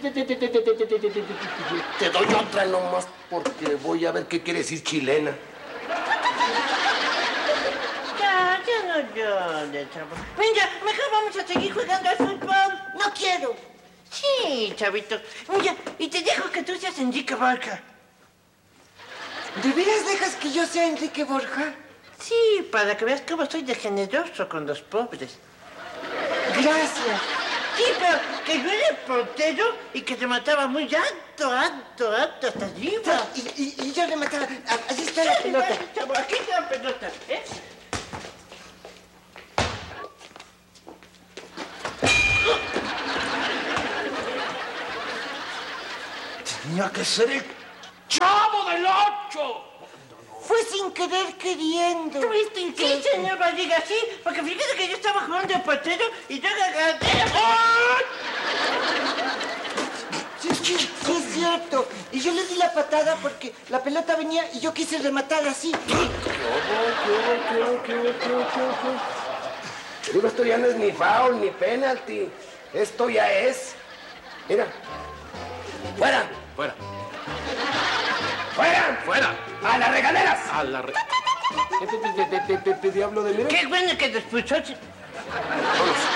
Te doy otra nomás porque voy a ver qué quiere decir chilena. Ya no llores, chavo. Venga, mejor vamos a seguir jugando al fútbol. No quiero. Sí, chavito. Mira, y te dejo que tú seas Enrique Borja. ¿De veras dejas que yo sea Enrique Borja? Sí, para que veas cómo soy de generoso con los pobres. Gracias. Sí, pero que yo era portero y que te mataba muy alto, hasta arriba. Y yo le mataba. Allí está la pelota. Chavo, aquí está la pelota, ¿eh? Tenía que ser el Chavo del Ocho. Fue sin querer queriendo. ¿Tuviste en qué, señor Barriga? Sí, porque fíjate que yo estaba jugando de portero y yo agarré... Sí, es cierto. Y yo le di la patada porque la pelota venía y yo quise rematar así. Digo, esto ya no es ni foul ni penalti. Esto ya es... Mira. ¡Fuera! Fuera. ¡Fuera! ¡Fuera! ¡A las regaderas! A la re... ¿Qué te diablo de mí? Qué bueno que te expulsó. Vámonos.